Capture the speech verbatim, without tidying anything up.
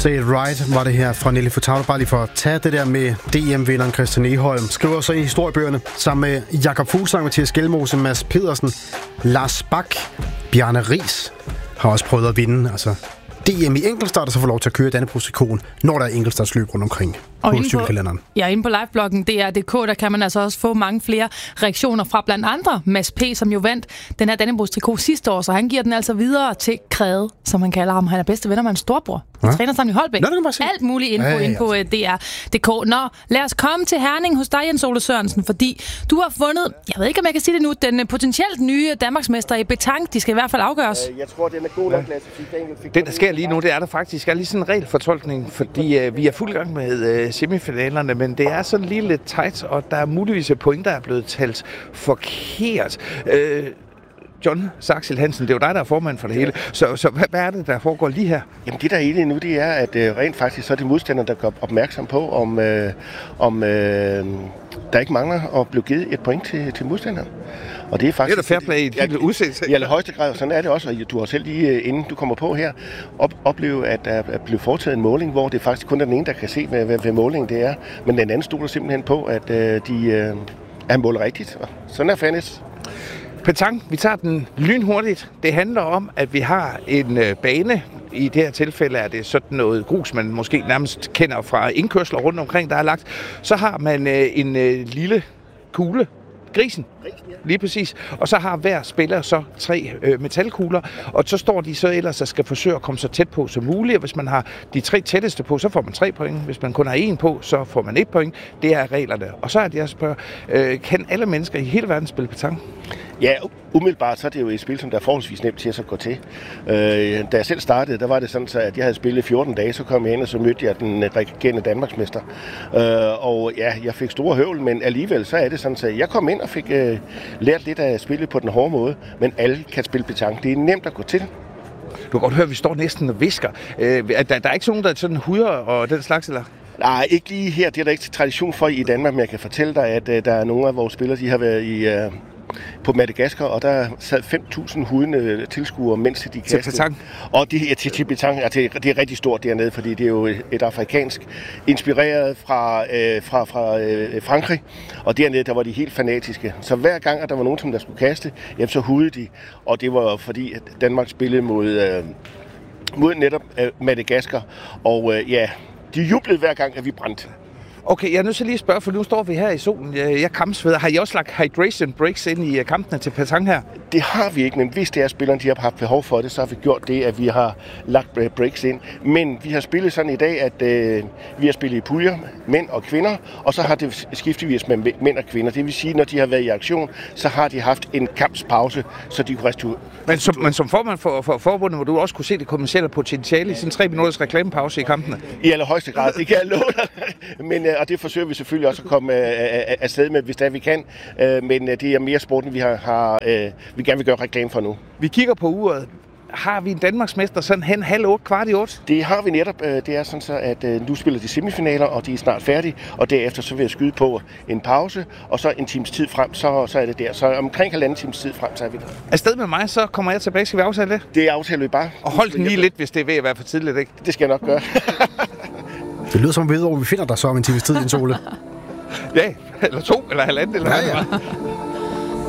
Say It Right var det her fra Nelly Furtado. Bare lige for at tage det der med D M-vinderen Christian Egholm. Skriver så i historiebøgerne sammen med Jakob Fuglsang, Mathias Gjelmose, Mads Pedersen, Lars Bak, Bjarne Riis har også prøvet at vinde. Altså D M i enkeltstart, og så får lov til at køre Dannebrogs-trikoten, når der er enkeltstartsløb rundt omkring og på cykelkalenderen. Ja, inde på livebloggen D R punktum D K, der kan man altså også få mange flere reaktioner fra blandt andre Mads P., som jo vandt den her Dannebrogs-trikot sidste år, så han giver den altså videre til Krede, som man kalder ham. Han er bedste venner med en storbror. De ja. træner sammen i Holbæk. Nå, alt muligt info ja, ja, ja. inde på D R punktum D K. Nå, lad os komme til Herning hos dig, Jens Ole Sørensen, fordi du har fundet, jeg ved ikke, om jeg kan sige det nu, den potentielt nye Danmarksmester i petanque. De skal i hvert fald afgøres. Jeg tror, den er god nok, Lasse. Det, der sker lige nu, det er der faktisk er lige sådan en regelfortolkning, fordi uh, vi er fuld gang med uh, semifinalerne, men det er sådan lige lidt tight, og der er muligvis et point, der er blevet talt forkert. Uh, John Saxel Hansen, det er jo dig, der er formand for det hele. Så, så hvad, hvad er det, der foregår lige her? Jamen det, der er egentlig nu, det er, at øh, rent faktisk så er det modstanderne, der gør opmærksom på, om, øh, om øh, der ikke mangler at blive givet et point til, til modstanderen. Og det er faktisk... Det er da fair play i et helt udsigt. I allerhøjeste grad, sådan er det også, og du har selv lige, inden du kommer på her, op, opleve, at der er blevet foretaget en måling, hvor det faktisk kun er den ene, der kan se, hvad, hvad, hvad målingen det er. Men den anden stoler simpelthen på, at øh, de øh, er målet rigtigt. Sådan er fairness. Petanque, vi tager den lynhurtigt. Det handler om, at vi har en øh, bane. I det her tilfælde er det sådan noget grus, man måske nærmest kender fra indkørsler rundt omkring, der er lagt. Så har man øh, en øh, lille kugle, grisen, lige præcis. Og så har hver spiller så tre øh, metalkugler, og så står de så ellers og skal forsøge at komme så tæt på som muligt. Og hvis man har de tre tætteste på, så får man tre point. Hvis man kun har en på, så får man et point. Det er reglerne. Og så er det, jeg spørger, øh, kan alle mennesker i hele verden spille petanque? Ja, umiddelbart så er det jo et spil, som der er forholdsvis nemt til at så gå til. Øh, da jeg selv startede, der var det sådan, at jeg havde spillet fjorten dage, så kom jeg ind, og så mødte jeg den regerende Danmarksmester. Øh, og ja, jeg fik store høvl, men alligevel så er det sådan, at jeg kom ind og fik øh, lært lidt af spillet på den hårde måde, men alle kan spille petanque. Det er nemt at gå til. Du kan godt høre, at vi står næsten og visker. Øh, der, der er ikke sådan nogen, der er sådan huder og den slags, eller? Nej, ikke lige her. Det er der ikke tradition for i Danmark, men jeg kan fortælle dig, at uh, der er nogle af vores spillere, de har været i... Uh, på Madagaskar, og der sad fem tusind hudende tilskuere, mens de kastede. Til petanque? Og det er til, til petanque, altså, det er rigtig stort dernede, fordi det er jo et afrikansk, inspireret fra, øh, fra, fra øh, Frankrig, og dernede, der var de helt fanatiske. Så hver gang, at der var nogen, som der skulle kaste, jamen, så hudede de, og det var fordi, at Danmark spillede mod, øh, mod netop øh, Madagaskar, og øh, ja, de jublede hver gang, at vi brændte. Okay, jeg er nødt til lige at spørge, for nu står vi her i solen. Jeg, jeg kampsveder. Har I også lagt hydration breaks ind i kampene til petanque her? Det har vi ikke, men hvis det er spillerne, de har haft behov for det, så har vi gjort det, at vi har lagt breaks ind. Men vi har spillet sådan i dag, at øh, vi har spillet i puljer, mænd og kvinder, og så har det skiftevis med mænd og kvinder. Det vil sige, når de har været i aktion, så har de haft en kampspause, så de kunne restituere. Men som, men som formand for, for forbundet, hvor du også kunne se det kommercielle potentiale i sin tre minutters reklamepause i kampene? I allerhøjeste grad, det kan jeg love dig. Men, og det forsøger vi selvfølgelig også at komme afsted med, hvis der vi kan. Men det er mere sporten, vi har, har vi gerne vil gøre reklame for nu. Vi kigger på uret. Har vi en Danmarksmester sådan hen halv otte, kvart i otte? Det har vi netop. Det er sådan så, at nu spiller de semifinaler, og de er snart færdige. Og derefter så vil jeg skyde på en pause, og så en times tid frem, så, så er det der. Så omkring halvanden times tid frem, så er vi der. Afsted med mig, så kommer jeg tilbage. Skal vi aftale det? Det aftaler vi bare. Og hold den lige lidt, hvis det er ved at være for tidligt, ikke? Det skal jeg nok gøre. Det lyder som, vi ved, hvor vi finder dig så om en times tid, Jens Ole. Ja, eller to, eller halvandet, eller ja, ja.